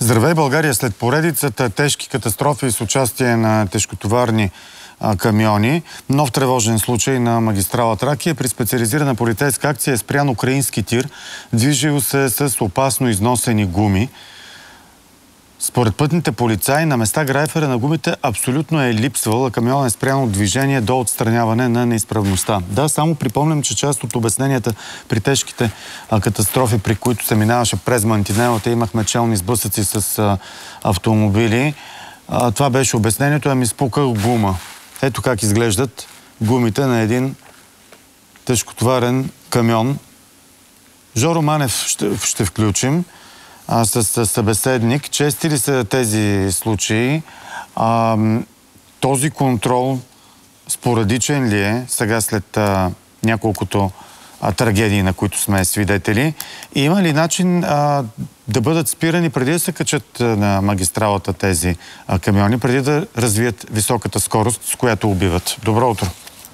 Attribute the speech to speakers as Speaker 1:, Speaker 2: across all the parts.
Speaker 1: Здравей, България! След поредицата тежки катастрофи с участие на тежкотоварни камиони, нов тревожен случай на магистрала Тракия. При специализирана полицейска акция е спрян украински тир, движил се с опасно износени гуми. Според пътните полицаи, на места грайфера на гумите абсолютно е липсвал, а камионът е спрян от движение до отстраняване на неизправността. Да, само припомням, че част от обясненията при тежките катастрофи, при които се минаваше през мантинелата, имахме челни сблъсъци с автомобили. Това беше обяснението, ами спукал гума. Ето как изглеждат гумите на един тежкотоварен камион. Жоро Манев ще включим с събеседник. Чести ли са тези случаи? Този контрол спорадичен ли е сега след няколкото трагедии, на които сме свидетели? И има ли начин да бъдат спирани преди да се качат на магистралата тези камиони, преди да развият високата скорост, с която убиват? Добро утро!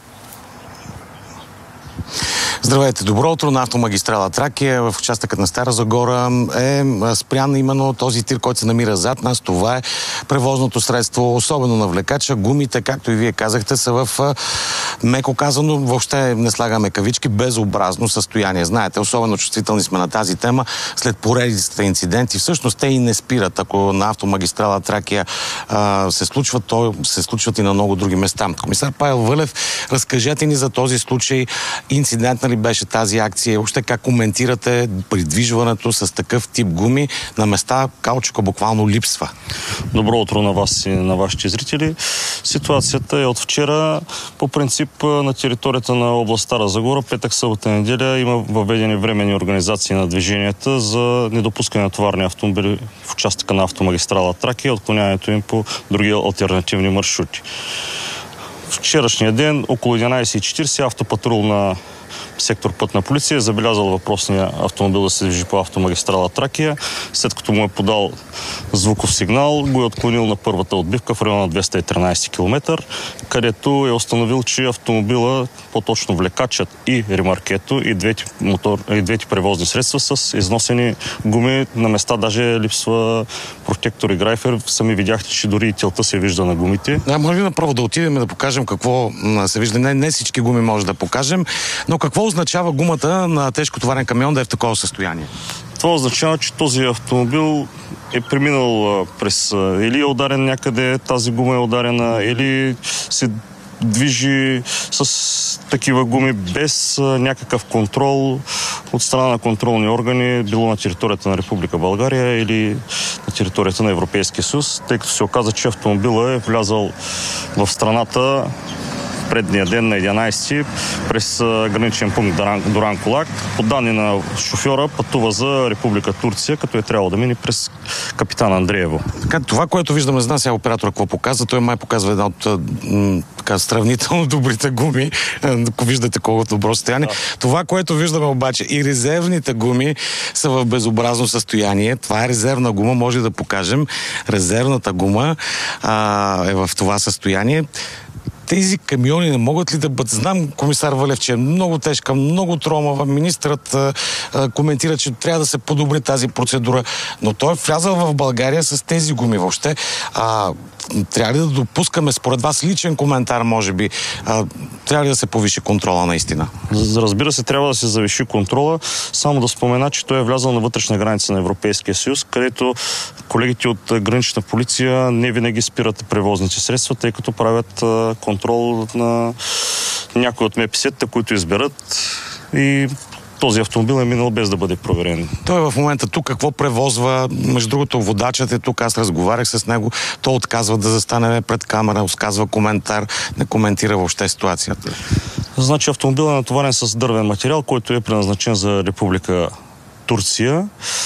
Speaker 2: Здравейте! Добро утро! На автомагистрала Тракия в участъкът на Стара Загора е спрян именно този тир, който се намира зад нас. Това е превозното средство, особено на влекача. Гумите, както и вие казахте, са в, меко казано, въобще не слагаме кавички, безобразно състояние. Знаете, особено чувствителни сме на тази тема след поредицата инциденти. Всъщност те и не спират. Ако на автомагистрала Тракия се случват, то се случват и на много други места. Комисар Павел Вълев, разкажете ни за този случай. Инцидентна ли беше тази акция? Въобще как коментирате придвижването с такъв тип гуми на места, каучука буквално липсва?
Speaker 3: Добро утро на вас и на вашите зрители. Ситуацията е от вчера. По принцип на територията на област Стара Загора, петък, събота, неделя има въведени временни организации на движенията за недопускане на товарни автомобили в участъка на автомагистрала Тракия и отклоняването им по други алтернативни маршрути. Вчерашния ден, около 11:40, автопатрул на сектор Пътна полиция е забелязал въпросния автомобил да се движи по автомагистрала Тракия. След като му е подал звуков сигнал, го е отклонил на първата отбивка в района 213 км, където е установил, че автомобила, по-точно влекачът и ремаркето, и двете превозни средства с износени гуми. На места даже липсва протектор и грайфер. Сами видяхте, че дори и телта се вижда на гумите.
Speaker 2: Може ли направо да отидем да покажем какво се вижда? Не всички гуми може да покажем, но какво означава гумата на тежкотоварен камион да е в такова състояние?
Speaker 3: Това означава, че този автомобил е преминал през... или е ударен някъде, тази гума е ударена, или се движи с такива гуми без някакъв контрол от страна на контролни органи, било на територията на Република България или на територията на Европейския съюз, тъй като се оказа, че автомобилът е влязал в страната предния ден на 11 през граничен пункт Дуранкулак. По данни на шофьора пътува за Република Турция, като е трябвало да мине през Капитан Андреево.
Speaker 2: Това, което виждаме, знае сега оператора какво показва. Той май показва една от сравнително добрите гуми, ако виждате колко добро състояние. Да. Това, което виждаме обаче, и резервните гуми са в безобразно състояние. Това е резервна гума, може да покажем. Резервната гума е в това състояние. Тези камиони не могат ли да бъдат... Знам, комисар Вълев, че е много тежка, много тромава. Министърът коментира, че трябва да се подобри тази процедура, но той е влязъл в България с тези гуми. Въобще, трябва ли да допускаме, според вас, личен коментар, може би, трябва ли да се повиши контрола наистина?
Speaker 3: Разбира се, трябва да се завиши контрола. Само да спомена, че той е влязъл на вътрешна граница на Европейския съюз, където колегите от гранична полиция не винаги спират превозните средства, тъй като правят контрол на някои от МПС-та, които изберат, и този автомобил е минал без да бъде проверен.
Speaker 2: Той в момента тук какво превозва? Между другото, водачът е тук, аз разговарях с него, той отказва да застане пред камера, отказва коментар, не коментира въобще ситуацията.
Speaker 3: Значи автомобилът е натоварен с дървен материал, който е предназначен за Република Турция.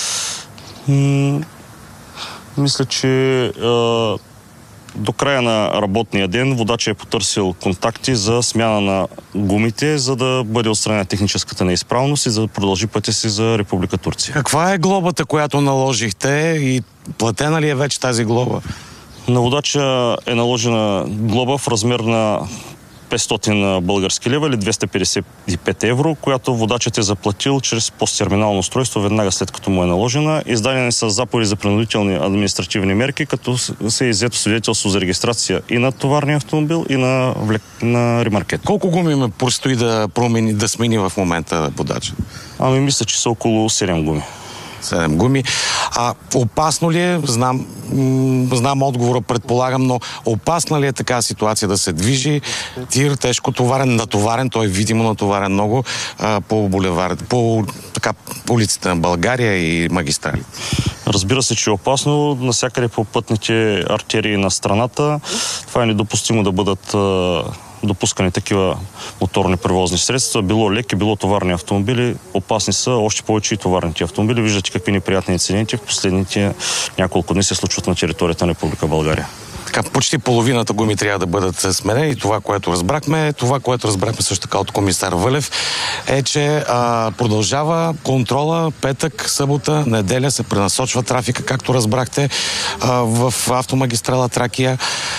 Speaker 3: Мисля, че до края на работния ден водачът е потърсил контакти за смяна на гумите, за да бъде отстранена техническата неизправност и за да продължи пътя си за Република Турция.
Speaker 2: Каква е глобата, която наложихте, и платена ли е вече тази глоба?
Speaker 3: На водача е наложена глоба в размер на 500 български лева или 255 евро, която водачът е заплатил чрез посттерминално устройство веднага след като му е наложена. Издадени са заповеди за принудителни административни мерки, като се е иззето свидетелство за регистрация и на товарния автомобил, и на ремаркет.
Speaker 2: Колко гуми ме предстои да смени в момента водача?
Speaker 3: Ами мисля, че са около 7 гуми.
Speaker 2: 7 гуми. Опасно ли е? Знам отговора, предполагам, но опасна ли е така ситуация да се движи тир, тежко товарен, натоварен, той е видимо натоварен много по булеварите, по улиците на България и магистрали?
Speaker 3: Разбира се, че е опасно. Насякъде по пътните артерии на страната. Това е недопустимо да бъдат допускани такива моторни превозни средства, било леки, било товарни автомобили. Опасни са още повече и товарните автомобили. Виждате какви неприятни инциденти в последните няколко дни се случват на територията на Република България.
Speaker 2: Така, почти половината гуми трябва да бъдат сменени. Това, което разбрахме също така от комисар Вълев, е, че продължава контрола петък, събота, неделя се пренасочва трафика, както разбрахте, в автомагистрала Тракия.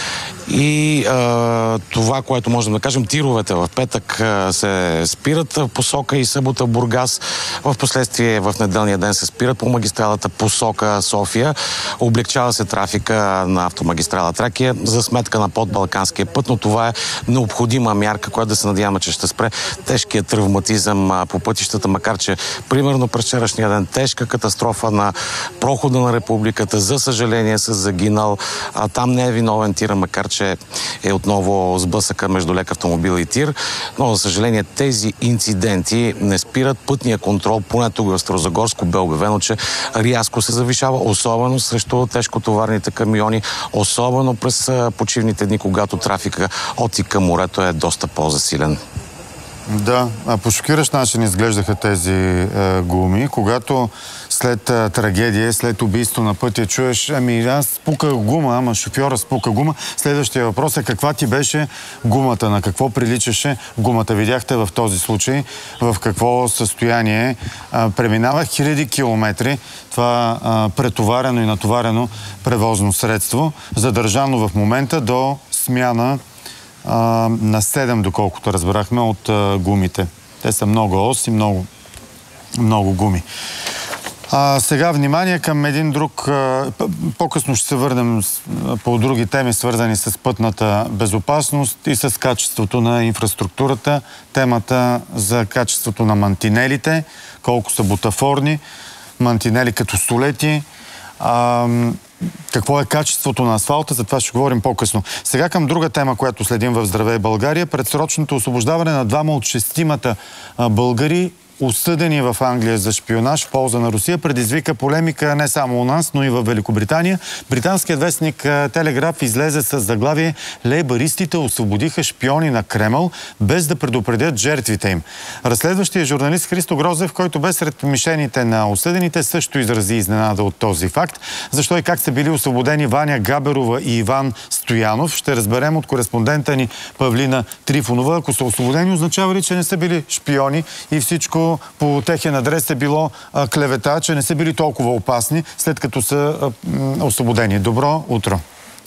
Speaker 2: И това, което можем да кажем, тировете в петък се спират в посока и събота Бургас. В последствие в неделния ден се спират по магистралата посока София. Облегчава се трафика на автомагистрала Тракия за сметка на подбалканския път, но това е необходима мярка, която да се надяваме, че ще спре тежкия травматизъм по пътищата, макар че примерно през вчерашния ден тежка катастрофа на прохода на републиката, за съжаление с загинал. Там не е виновен тира, макар че е отново сблъсъка между лек автомобил и тир, но за съжаление тези инциденти не спират пътния контрол, поне тук в Старозагорско бе обявено, че рязко се завишава, особено срещу тежкотоварните камиони, особено през почивните дни, когато трафика от и към морето е доста по-засилен.
Speaker 1: Да, по шокиращ начин изглеждаха тези гуми, когато след трагедия, след убийство на пътя чуеш, аз спуках гума, ама шофьора спука гума. Следващия въпрос е каква ти беше гумата, на какво приличаше гумата. Видяхте в този случай в какво състояние преминава хиляди километри това претоварено и натоварено превозно средство, задържано в момента до смяна на 7, доколкото разбрахме от гумите. Те са много ос и много гуми. Сега внимание към един друг... По-късно ще се върнем по други теми, свързани с пътната безопасност и с качеството на инфраструктурата. Темата за качеството на мантинелите, колко са бутафорни, мантинели като столети, какво е качеството на асфалта, за това ще говорим по-късно. Сега към друга тема, която следим в Здравей България. Предсрочното освобождаване на 2 от 6 българи, осъдени в Англия за шпионаж в полза на Русия, предизвика полемика не само у нас, но и в Великобритания. Британският вестник Телеграф излезе с заглавие "Лейбъристите освободиха шпиони на Кремъл, без да предупредят жертвите им". Разследващият журналист Христо Грозев, който бе сред мишените на осъдените, също изрази изненада от този факт. Защо и как са били освободени Ваня Габерова и Иван Стоянов, ще разберем от кореспондента ни Павлина Трифонова. Ако са освободени, означава ли, че не са били шпиони и всичко по техен адрес е било клевета, че не са били толкова опасни, след като са освободени? Добро утро!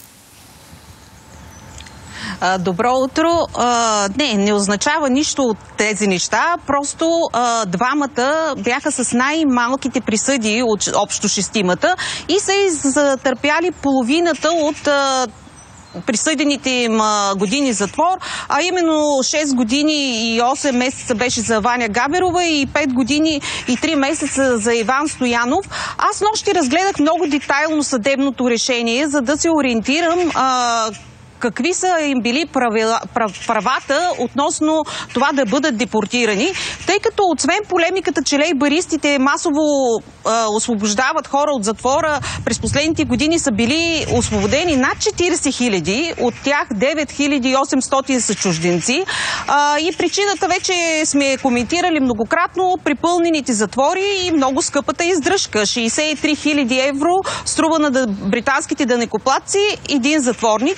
Speaker 4: Добро утро. Не означава нищо от тези неща. Просто двамата бяха с най-малките присъди от общо 6 и са изтърпяли половината от присъдените им години затвор, а именно 6 години и 8 месеца беше за Ваня Габерова и 5 години и 3 месеца за Иван Стоянов. Аз нощи разгледах много детайлно съдебното решение, за да се ориентирам какви са им били правата относно това да бъдат депортирани, тъй като освен полемиката, че лейбъристите масово освобождават хора от затвора, през последните години са били освободени над 40 хиляди, от тях 9800 са чужденци. И причината вече сме коментирали многократно: припълнените затвори и много скъпата издръжка. 63 000 евро струва на британските данъкоплатци един затворник. Затова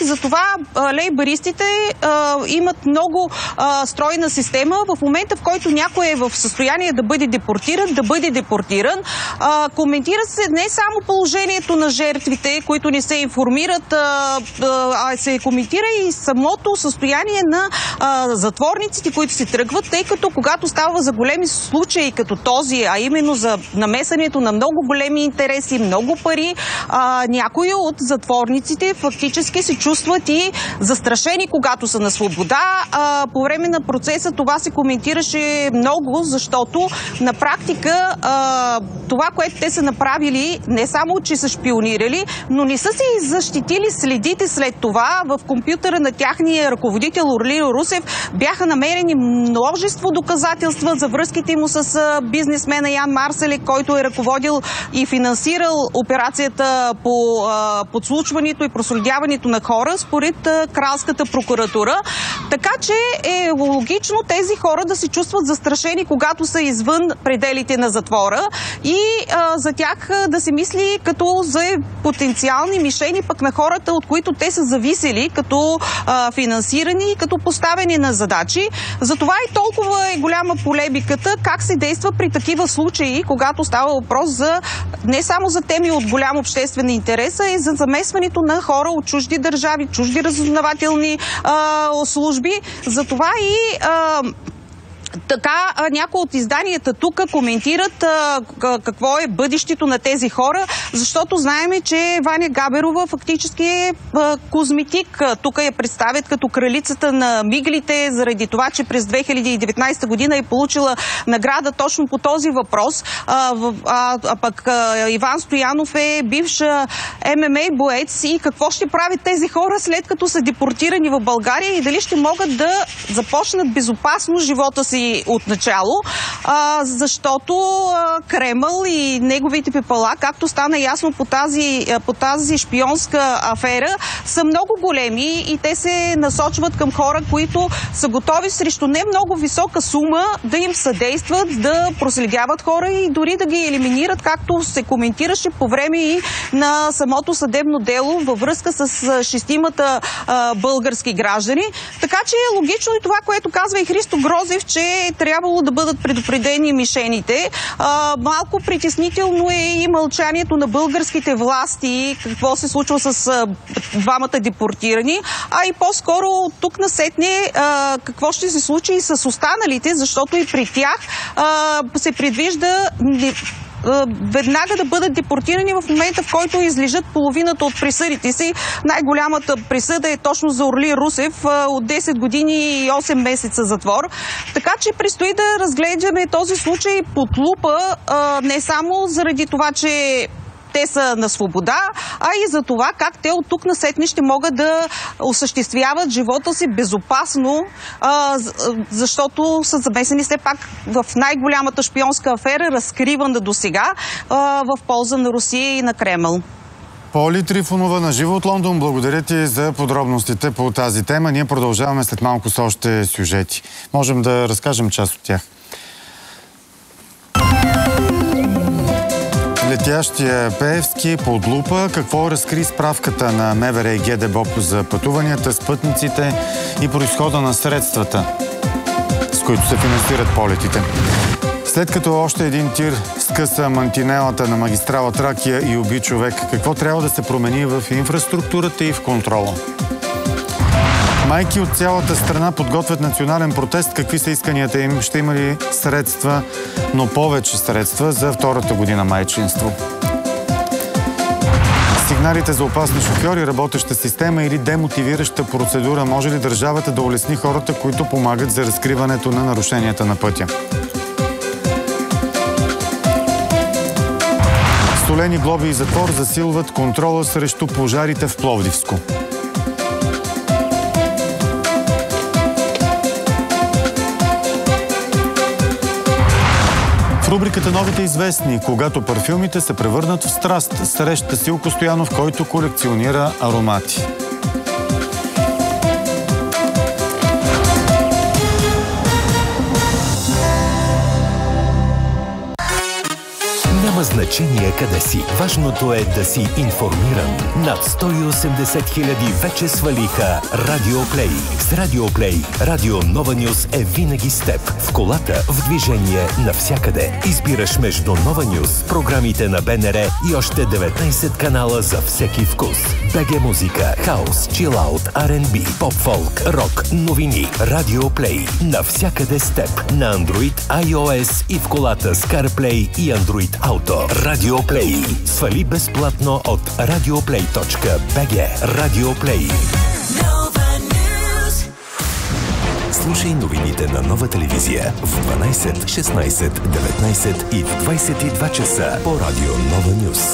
Speaker 4: лейбаристите имат много стройна система. В момента, в който някой е в състояние да бъде депортиран. Коментира се не само положението на жертвите, които не се информират, а се коментира и самото състояние на затворниците, които се тръгват, тъй като когато става за големи случаи като този, а именно за намесането на много големи интереси, много пари, някои от затворниците фактически се чувстват и застрашени, когато са на свобода. По време на процеса това се коментираше много, защото на практика това, което те са направили, не само, че са шпионирали, но не са си защитили следите след това. В компютъра на тяхния ръководител Орлио Русев бяха намерени множество доказателства за връзките му с бизнесмена Ян Марселек, който е ръководил и финансирал операцията по подслушването и проследяването на хора според Кралската прокуратура. Така че е логично тези хора да се чувстват застрашени, когато са извън пределите на затвора и за тях да се мисли като за потенциални мишени пък на хората, от които те са зависели, като финансирани и като поставени на задачи. Затова и толкова е голяма полемиката как се действа при такива случаи, когато става въпрос за не само за теми от голям обществен интерес, а и за замесването на хора от чужди държави, чужди разузнавателни служби. Затова и така някои от изданията тук коментират какво е бъдещето на тези хора, защото знаеме, че Ваня Габерова фактически е козметик. Тук я представят като кралицата на миглите, заради това, че през 2019 година е получила награда точно по този въпрос. Пък Иван Стоянов е бивш ММА боец и какво ще правят тези хора след като са депортирани в България и дали ще могат да започнат безопасно живота си от начало, защото Кремъл и неговите пепела, както стана ясно по тази шпионска афера, са много големи и те се насочват към хора, които са готови срещу не много висока сума да им съдействат, да проследяват хора и дори да ги елиминират, както се коментираше по време и на самото съдебно дело във връзка с 6 български граждани. Така че е логично и това, което казва и Христо Грозев, че е трябвало да бъдат предупредени мишените. Малко притеснително е и мълчанието на българските власти, какво се случва с двамата депортирани, а и по-скоро от тук насетне какво ще се случи и с останалите, защото и при тях се предвижда веднага да бъдат депортирани в момента, в който излежат половината от присъдите си. Най-голямата присъда е точно за Орлио Русев от 10 години и 8 месеца затвор. Така че предстои да разглеждаме този случай под лупа, не само заради това, че те са на свобода, а и за това как те от тук насетне ще могат да осъществяват живота си безопасно, защото са замесени все пак в най-голямата шпионска афера, разкривана досега в полза на Русия и на Кремъл.
Speaker 1: Поли Трифонова на живо от Лондон, благодаря ти за подробностите по тази тема. Ние продължаваме след малко с още сюжети. Можем да разкажем част от тях. Летящия Пеевски под лупа. Какво разкри справката на МВР и ГДБОП за пътуванията с пътниците и произхода на средствата, с които се финансират полетите? След като още един тир скъса мантинелата на магистрала Тракия и уби човек, какво трябва да се промени в инфраструктурата и в контрола? Майки от цялата страна подготвят национален протест. Какви са исканията им? Ще има ли средства, но повече средства за втората година майчинство? Сигналите за опасни шофьори, работеща система или демотивираща процедура. Може ли държавата да улесни хората, които помагат за разкриването на нарушенията на пътя? Столени глоби и затвор засилват контрола срещу пожарите в Пловдивско. Рубриката Новите известни, когато парфюмите се превърнат в страст. Среща Силко Стоянов, който колекционира аромати.
Speaker 2: Няма
Speaker 5: Няма значение къде си. Важното е да си информиран. Над 180 хиляди вече свалиха Радиоплей. С Радиоплей Радио Нова Нюс е винаги с теб. В колата, в движение, навсякъде. Избираш между Нова Нюс, програмите на БНР и още 19 канала за всеки вкус. БГ музика, хаус, чилаут, R&B, поп-фолк, рок, новини. Радиоплей. Навсякъде с теб. На Android, iOS и в колата с CarPlay и Android Auto. Радиоплей. Свали безплатно от radioplay.bg. Радиоплей. Слушай новините на Нова телевизия в 12, 16, 19 и в 22 часа по Радио Нова Нюс.